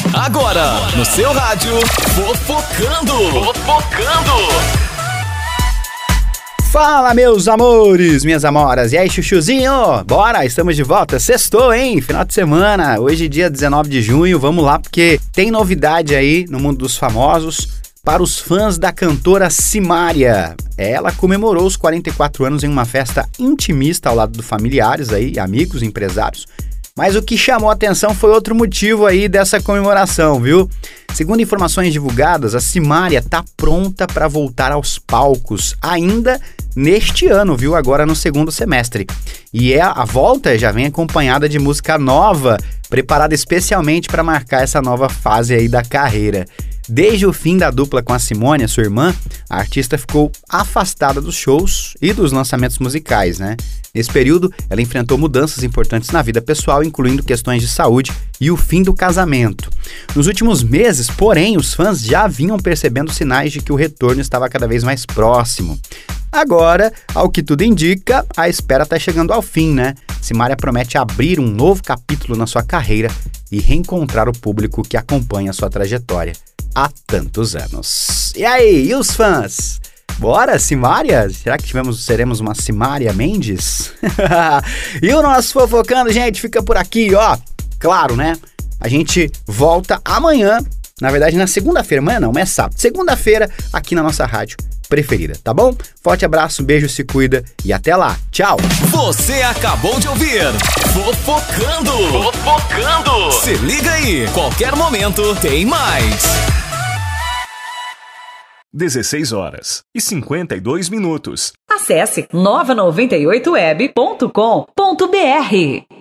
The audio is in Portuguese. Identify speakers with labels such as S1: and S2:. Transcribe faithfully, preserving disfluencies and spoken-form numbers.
S1: Agora, no seu rádio, Fofocando. Fofocando.
S2: Fala, meus amores, minhas amoras. E aí, chuchuzinho? Bora, estamos de volta. Sextou, hein? Final de semana. Hoje, dia dezenove de junho. Vamos lá, porque tem novidade aí no mundo dos famosos para os fãs da cantora Simária. Ela comemorou os quarenta e quatro anos em uma festa intimista ao lado de familiares aí, amigos, empresários. Mas o que chamou a atenção foi outro motivo aí dessa comemoração, viu? Segundo informações divulgadas, a Simária tá pronta para voltar aos palcos ainda neste ano, viu? Agora no segundo semestre. E é, a volta já vem acompanhada de música nova, preparada especialmente para marcar essa nova fase aí da carreira. Desde o fim da dupla com a Simone, sua irmã, a artista ficou afastada dos shows e dos lançamentos musicais, né? Nesse período, ela enfrentou mudanças importantes na vida pessoal, incluindo questões de saúde e o fim do casamento. Nos últimos meses, porém, os fãs já vinham percebendo sinais de que o retorno estava cada vez mais próximo. Agora, ao que tudo indica, a espera está chegando ao fim, né? Simária promete abrir um novo capítulo na sua carreira e reencontrar o público que acompanha a sua trajetória há tantos anos. E aí, e os fãs? Bora, Simária? Será que tivemos, seremos uma Simária Mendes? E o nosso Fofocando, gente, fica por aqui, ó. Claro, né? A gente volta amanhã, na verdade na segunda-feira, amanhã não, mas é sábado. Segunda-feira, aqui na nossa rádio preferida, tá bom? Forte abraço, beijo, se cuida e até lá. Tchau!
S1: Você acabou de ouvir Fofocando. Fofocando. Se liga aí, qualquer momento tem mais.
S3: dezesseis horas e cinquenta e dois minutos.
S4: Acesse nova noventa e oito web ponto com ponto br.